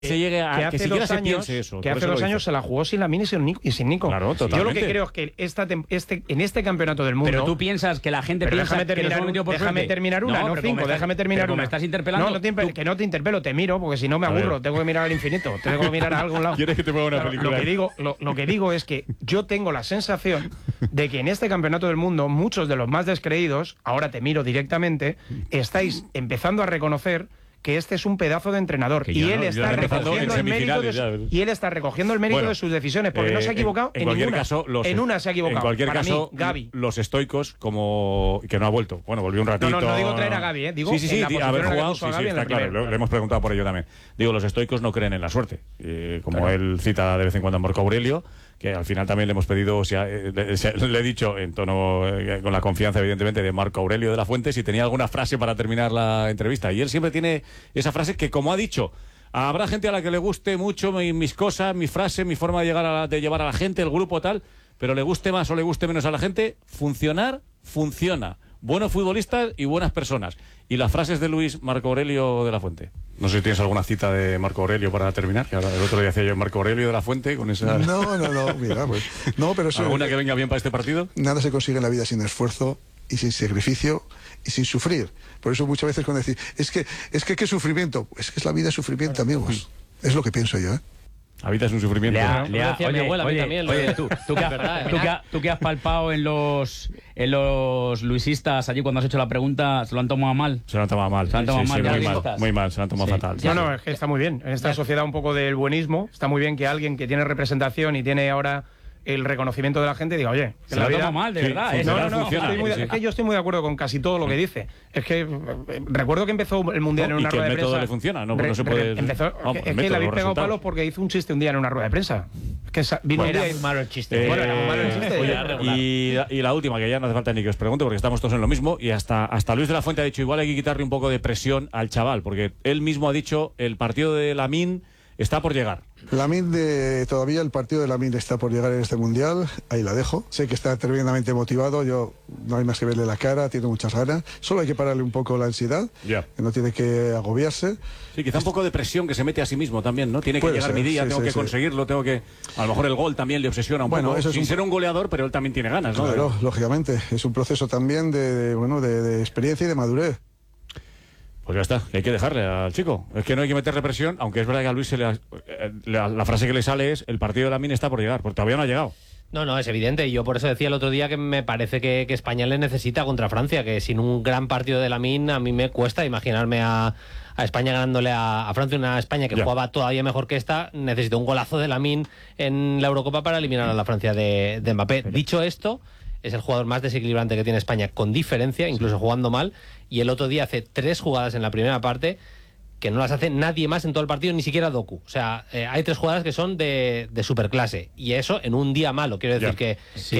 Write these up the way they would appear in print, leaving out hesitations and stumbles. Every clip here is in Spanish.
se llegue a que siquiera hace se piense eso. Que hace 2 años se la jugó sin Lamine y sin Nico. Claro, totalmente. Yo lo que creo es que en este campeonato del mundo... Pero tú piensas que la gente piensa que nos hemos metido por déjame suerte. terminar una, no 5, déjame terminar una. ¿Me estás interpelando? No, que no te interpelo, te miro, porque si no me aburro, tengo que mirar al infinito, tengo que mirar a algún lado. ¿Quieres que te ponga una película? Lo que digo es que yo tengo la sensación de que en este campeonato del mundo, muchos de los más descreídos, ahora te miro directamente, estáis empezando a reconocer que este es un pedazo de entrenador y él está recogiendo el mérito de sus decisiones, porque no se ha equivocado en ninguna. En una se ha equivocado. En cualquier caso, Gavi. los estoicos, como que no ha vuelto. Bueno, volvió un ratito. No digo traer a Gavi, digo sí, haber jugado, está claro, le hemos preguntado por ello también. Digo, los estoicos no creen en la suerte, como él cita de vez en cuando a Marco Aurelio, que al final también le hemos pedido, le he dicho en tono, con la confianza evidentemente de Marco Aurelio de la Fuente, si tenía alguna frase para terminar la entrevista, y él siempre tiene esa frase que, como ha dicho, habrá gente a la que le guste mucho mis cosas, mi frase, mi forma de llevar a la gente, el grupo tal, pero le guste más o le guste menos a la gente, funcionar, funciona. Buenos futbolistas y buenas personas. Y las frases de Luis Marco Aurelio de la Fuente. No sé si tienes alguna cita de Marco Aurelio para terminar, que ahora el otro día hacía yo Marco Aurelio de la Fuente con esa... No, mira, pues... No, pero eso, ¿alguna que venga bien para este partido? Nada se consigue en la vida sin esfuerzo y sin sacrificio y sin sufrir. Por eso muchas veces cuando decir, es que qué sufrimiento, es que es la vida es sufrimiento, amigos. Es lo que pienso yo, ¿eh? La vida es un sufrimiento. Tú que has palpado en los luisistas allí cuando has hecho la pregunta, ¿se lo han tomado mal? Se lo han tomado mal. Muy mal, se lo han tomado fatal. No, es que está muy bien. En esta sociedad un poco del buenismo, está muy bien que alguien que tiene representación y tiene ahora el reconocimiento de la gente diga, oye, que se la toma mal, de verdad. Es que yo estoy muy de acuerdo con casi todo lo que dice. Es que recuerdo que empezó el Mundial en una rueda de prensa. ¿Y que el método le funciona? No se puede... Es que le habéis pegado palos porque hizo un chiste un día en una rueda de prensa. Era muy malo el chiste. Era muy malo el chiste. Y la última, que ya no hace falta ni que os pregunte, porque estamos todos en lo mismo, y hasta Luis de la Fuente ha dicho, igual hay que quitarle un poco de presión al chaval, porque él mismo ha dicho, el partido de Lamine está por llegar. Todavía el partido de Lamine está por llegar en este Mundial, ahí la dejo. Sé que está tremendamente motivado, yo no hay más que verle la cara, tiene muchas ganas. Solo hay que pararle un poco la ansiedad, que no tiene que agobiarse. Sí, quizá un poco de presión que se mete a sí mismo también, ¿no? Tiene que llegar mi día, tengo que conseguirlo, tengo que... A lo mejor el gol también le obsesiona un poco, sin ser un goleador, pero él también tiene ganas, ¿no? Claro, lógicamente, es un proceso también de experiencia y de madurez. Pues ya está, hay que dejarle al chico. Es que no hay que meterle presión, aunque es verdad que a Luis la frase que le sale es: el partido de Lamine está por llegar, porque todavía no ha llegado. No, es evidente. Y yo por eso decía el otro día que me parece que España le necesita contra Francia, que sin un gran partido de Lamine a mí me cuesta imaginarme a España ganándole a Francia, una España que jugaba todavía mejor que esta. Necesita un golazo de Lamine en la Eurocopa para eliminar a la Francia de Mbappé. Dicho esto, es el jugador más desequilibrante que tiene España, con diferencia, incluso jugando mal. Y el otro día hace 3 jugadas en la primera parte que no las hace nadie más en todo el partido, ni siquiera Doku. O sea, hay 3 jugadas que son de superclase. Y eso en un día malo. Quiero decir que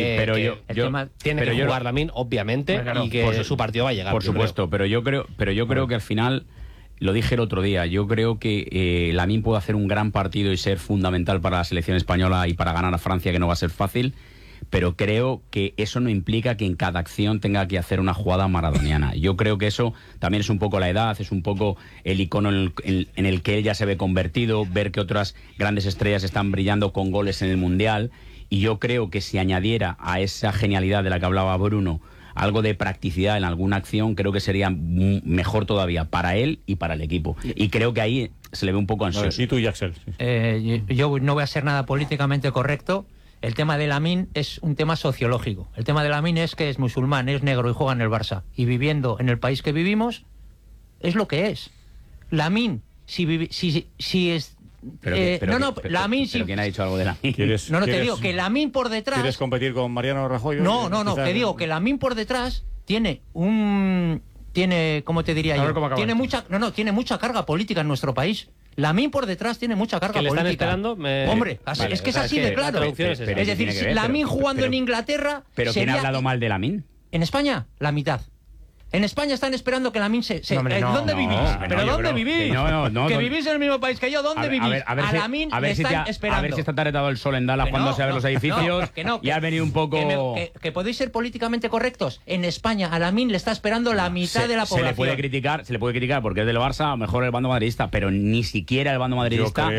tiene que jugar Lamine, obviamente, y que su partido va a llegar. Por supuesto, pero yo creo que al final... Lo dije el otro día, yo creo que Lamine puede hacer un gran partido y ser fundamental para la selección española y para ganar a Francia, que no va a ser fácil. Pero creo que eso no implica que en cada acción tenga que hacer una jugada maradoniana. Yo creo que eso también es un poco la edad, es un poco el icono en el que él ya se ve convertido, ver que otras grandes estrellas están brillando con goles en el Mundial, y yo creo que si añadiera a esa genialidad de la que hablaba Bruno algo de practicidad en alguna acción, creo que sería mejor todavía para él y para el equipo. Y creo que ahí se le ve un poco ansioso. ¿Y tú, Yaxel? Yo no voy a ser nada políticamente correcto. El tema de Lamine es un tema sociológico. El tema de Lamine es que es musulmán, es negro y juega en el Barça. Y viviendo en el país que vivimos, es lo que es. Lamine, si es... Lamine... Pero ¿quién ha dicho algo de Lamine? Te digo que Lamine por detrás... ¿Quieres competir con Mariano Rajoy? Te digo que Lamine por detrás tiene ¿cómo te diría yo? Tiene mucha carga política en nuestro país. Lamine por detrás tiene mucha carga política. ¿Le están esperando? Hombre, es que es así de claro. Es decir, Lamine jugando en Inglaterra... ¿Pero quién ha hablado mal de Lamine? En España, la mitad. En España están esperando que Lamine se... hombre, no, ¿Dónde vivís? ¿Pero dónde vivís? Que vivís en el mismo país que yo. ¿Dónde vivís? A Lamine le están esperando. A ver si esta tarde te ha dado el sol en Dallas cuando se ven los edificios y has venido un poco... Que podéis ser políticamente correctos. En España a Lamine le está esperando la mitad de la población. Se le puede criticar porque es del Barça, o mejor el bando madridista, pero ni siquiera el bando madridista